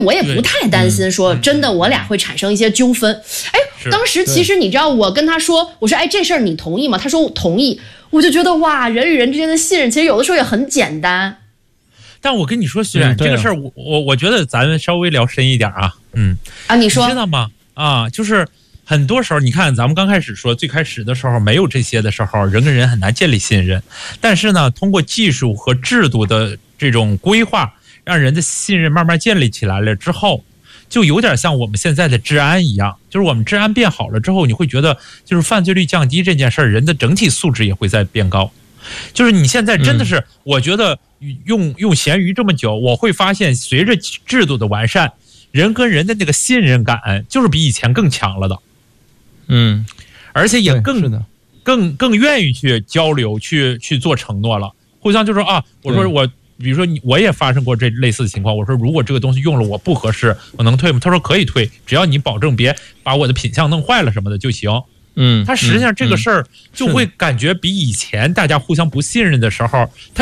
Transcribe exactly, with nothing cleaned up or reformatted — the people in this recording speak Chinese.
我也不太担心说真的我俩会产生一些纠纷。哎，当时其实你知道我跟他说，我说哎这事儿你同意吗？他说我同意。我就觉得哇，人与人之间的信任其实有的时候也很简单。 但我跟你说，徐冉、嗯、这个事儿，我我我觉得咱稍微聊深一点啊。嗯啊，你说你知道吗？啊，就是很多时候，你看咱们刚开始说最开始的时候没有这些的时候，人跟人很难建立信任。但是呢，通过技术和制度的这种规划，让人的信任慢慢建立起来了之后，就有点像我们现在的治安一样，就是我们治安变好了之后，你会觉得就是犯罪率降低这件事儿，人的整体素质也会在变高。就是你现在真的是，嗯、我觉得用用闲鱼这么久，我会发现随着制度的完善，人跟人的那个信任感就是比以前更强了的。 嗯， 而且也更更更愿意去交流，去去做承诺了。互相就说啊，我说我。比如说你我也发生过这类似的情况，我说如果这个东西用了我不合适，我能退吗？他说可以退，只要你保证别把我的品相弄坏了什么的就行。 嗯， 他实际上这个事儿就会感觉比以前大家互相不信任的时候，他